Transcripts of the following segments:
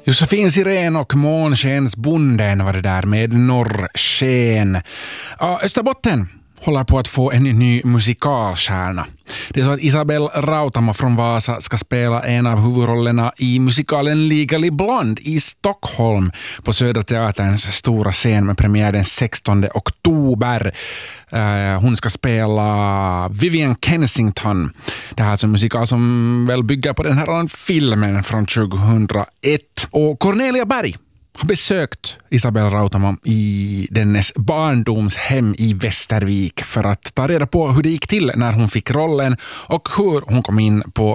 Josefin Sirén och Månskensbonden var det där med Norrsken. Österbotten håller på att få en ny musikalstjärna. Det är så att Isabel Rautamo från Vasa ska spela en av huvudrollerna i musikalen Legally Blonde i Stockholm på Södra Teaterns stora scen med premiär den 16 oktober. Hon ska spela Vivian Kensington. Det här är alltså en musikal som väl bygger på den här filmen från 2001. Och Cornelia Berg har besökt Isabel Rautamo i dennes barndomshem i Västervik för att ta reda på hur det gick till när hon fick rollen och hur hon kom in på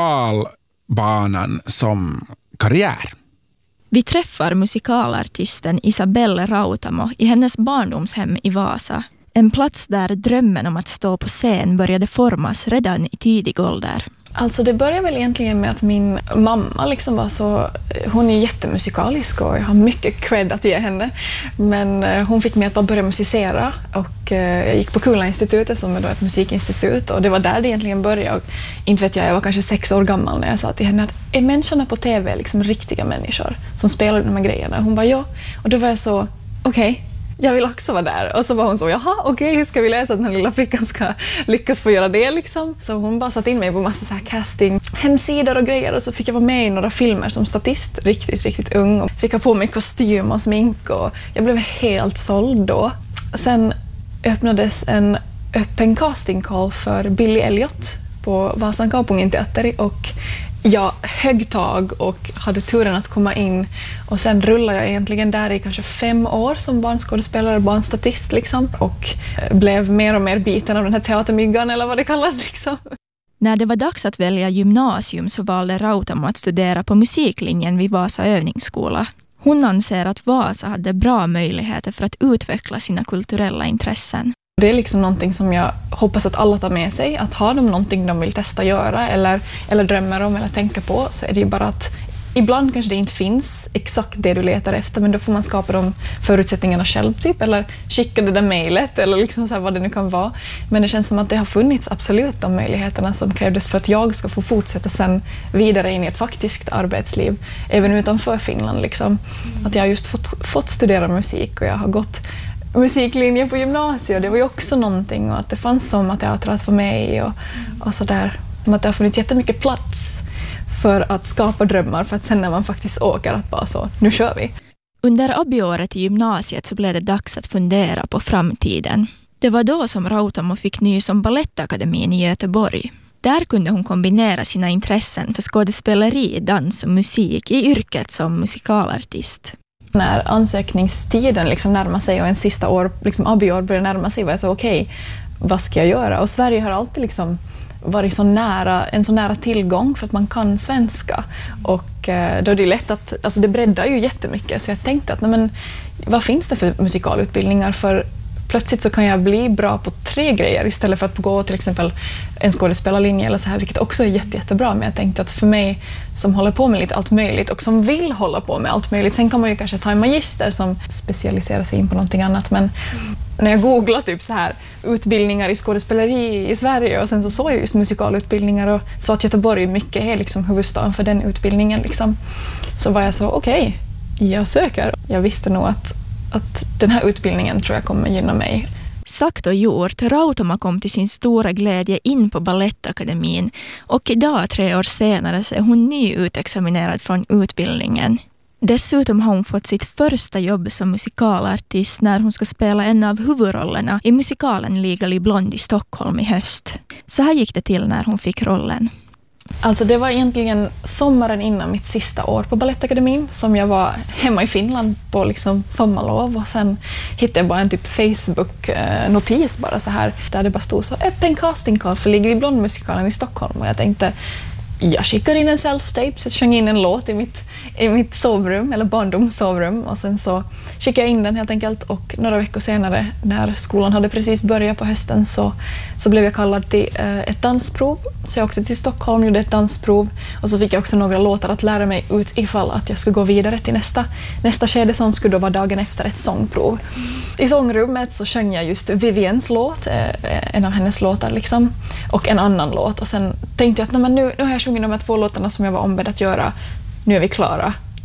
musikalbanan som karriär. Vi träffar musikalartisten Isabel Rautamo i hennes barndomshem i Vasa. En plats där drömmen om att stå på scen började formas redan i tidig ålder. Alltså det började väl egentligen med att min mamma liksom var så, hon är jättemusikalisk och jag har mycket cred att ge henne. Men hon fick mig att bara börja musicera och jag gick på Kula-institutet som är då ett musikinstitut och det var där det egentligen började. Och inte vet jag var kanske 6 år gammal när jag sa till henne att är människorna på tv liksom riktiga människor som spelar de här grejerna? Hon bara ja, och då var jag så okej. Jag vill också vara där. Och så var hon så, jaha, okej, hur ska vi läsa att den här lilla flickan ska lyckas få göra det liksom? Så hon bara satt in mig på massa så här casting, hemsidor och grejer och så fick jag vara med i några filmer som statist, riktigt ung. Och fick ha på mig kostym och smink och jag blev helt såld då. Sen öppnades en öppen casting call för Billy Elliot på Vasan Kaupungin teater och jag högg tag och hade turen att komma in och sen rullade jag egentligen där i kanske 5 år som barnskådespelare, barnstatist liksom och blev mer och mer biten av den här teatermyggan eller vad det kallas liksom. När det var dags att välja gymnasium så valde Rautamo att studera på musiklinjen vid Vasa övningsskola. Hon anser att Vasa hade bra möjligheter för att utveckla sina kulturella intressen. Det är liksom någonting som jag hoppas att alla tar med sig. Att har de någonting de vill testa göra eller drömmer om eller tänka på så är det ju bara att ibland kanske det inte finns exakt det du letar efter men då får man skapa de förutsättningarna själv typ eller skicka det där mejlet eller liksom så här vad det nu kan vara. Men det känns som att det har funnits absolut de möjligheterna som krävdes för att jag ska få fortsätta sen vidare in i ett faktiskt arbetsliv även utanför Finland liksom. Att jag har just fått studera musik och jag har gått musiklinje på gymnasiet. Det var ju också någonting och att det fanns sommarteater att få med i och sådär. Som att det har funnits jättemycket plats för att skapa drömmar för att sen när man faktiskt åker att bara så, nu kör vi. Under ABI-året i gymnasiet så blev det dags att fundera på framtiden. Det var då som Rautamo fick nys om Balettakademin i Göteborg. Där kunde hon kombinera sina intressen för skådespeleri, dans och musik i yrket som musikalartist. När ansökningstiden liksom närmar sig och en sista år, liksom ABI-år börjar närma sig var jag så okej, vad ska jag göra? Och Sverige har alltid liksom varit så nära, en så nära tillgång för att man kan svenska. Och då är det lätt att, alltså det breddar ju jättemycket så jag tänkte att nej men, vad finns det för musikalutbildningar för plötsligt så kan jag bli bra på 3 grejer istället för att gå till exempel en skådespelarlinje eller så här, vilket också är jättebra. Men jag tänkte att för mig som håller på med lite allt möjligt och som vill hålla på med allt möjligt, sen kan man ju kanske ta en magister som specialiserar sig in på någonting annat. Men när jag googlade typ så här utbildningar i skådespeleri i Sverige och sen så såg jag just musikalutbildningar och så att Göteborg mycket är liksom huvudstaden för den utbildningen liksom. Så var jag så okej, jag söker. Jag visste nog att den här utbildningen tror jag kommer gynna mig. Sagt och gjort, Rautamo kom till sin stora glädje in på Balettakademin och idag 3 år senare så är hon nyutexaminerad från utbildningen. Dessutom har hon fått sitt första jobb som musikalartist när hon ska spela en av huvudrollerna i musikalen Legally Blonde i Stockholm i höst. Så här gick det till när hon fick rollen. Alltså det var egentligen sommaren innan mitt sista år på Balettakademin som jag var hemma i Finland på liksom sommarlov och sen hittade jag bara en typ Facebook-notis bara så här där det bara stod så öppen casting call för Legally Blonde-musikalen i Stockholm och jag tänkte jag skickar in en self-tape så jag sjöng in en låt i mitt sovrum eller barndomssovrum och sen så skickade jag in den helt enkelt och några veckor senare när skolan hade precis börjat på hösten så blev jag kallad till ett dansprov så jag åkte till Stockholm, gjorde ett dansprov och så fick jag också några låtar att lära mig ut ifall att jag skulle gå vidare till nästa skede som skulle då vara dagen efter ett sångprov. I sångrummet så sjöng jag just Vivians låt, en av hennes låtar liksom och en annan låt och sen tänkte jag att nu har jag sjungit de här 2 låtarna som jag var ombedd att göra. Nu är vi klara.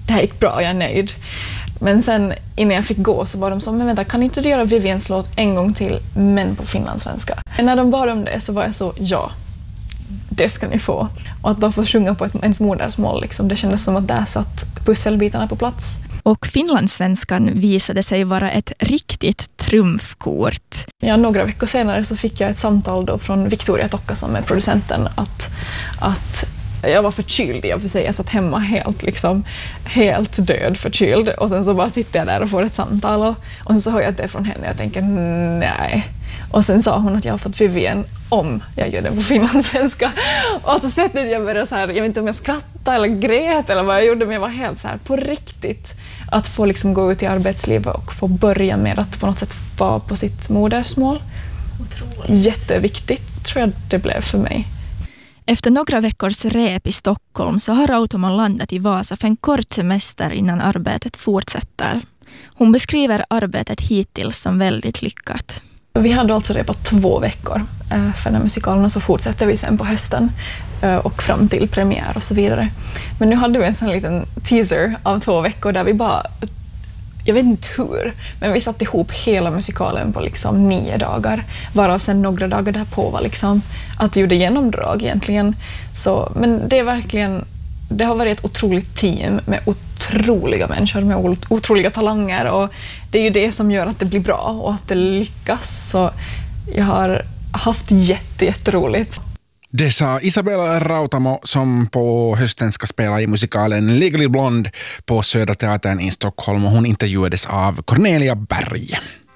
det här gick bra, jag är nöjd. Men sen innan jag fick gå så var de så, men vänta, kan inte du göra Viviens låt en gång till, men på finlandssvenska? Men när de bad om det så var jag så, ja, det ska ni få. Och att bara få sjunga på ens modersmål, liksom, det kändes som att där satt pusselbitarna på plats. Och finlandssvenskan visade sig vara ett riktigt trumfkort. Ja, några veckor senare så fick jag ett samtal då från Victoria Tokka som är producenten att jag var förkyld i och för sig. Jag satt hemma helt död förkyld. Och sen så bara sitter jag där och får ett samtal. Och sen så hör jag det från henne. Jag tänker nej. Och sen sa hon att jag har fått Vivien om jag gör det på finlandssvenska. Och så sättet jag började så här, jag vet inte om jag skrattade eller grät eller vad jag gjorde, men jag var helt så här på riktigt. Att få liksom gå ut i arbetslivet och få börja med att på något sätt vara på sitt modersmål. Otroligt. Jätteviktigt tror jag det blev för mig. Efter några veckors rep i Stockholm så har Rautamo landat i Vasa för en kort semester innan arbetet fortsätter. Hon beskriver arbetet hittills som väldigt lyckat. Vi hade alltså det på 2 veckor för den här musikalen och så fortsätter vi sen på hösten och fram till premiär och så vidare. Men nu hade vi en sån här liten teaser av 2 veckor där vi bara, jag vet inte hur, men vi satte ihop hela musikalen på liksom 9 dagar, varav sen några dagar därpå var liksom att gjorde genomdrag egentligen. Så, men det är verkligen, det har varit ett otroligt team med otroliga människor med otroliga talanger och det är ju det som gör att det blir bra och att det lyckas. Så jag har haft jätteroligt. Det sa Isabel Rautamo som på hösten ska spela i musikalen Legally Blonde på Södra Teatern i Stockholm och hon intervjuades av Cornelia Berg.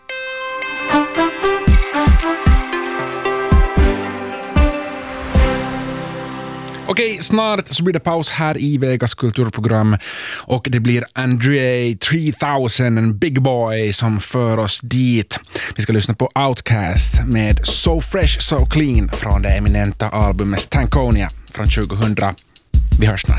Okej, snart så blir det paus här i Vegas kulturprogram och det blir Andre 3000, en big boy som för oss dit. Vi ska lyssna på Outkast med So Fresh, So Clean från det eminenta albumet Stankonia från 2000. Vi hörs snart.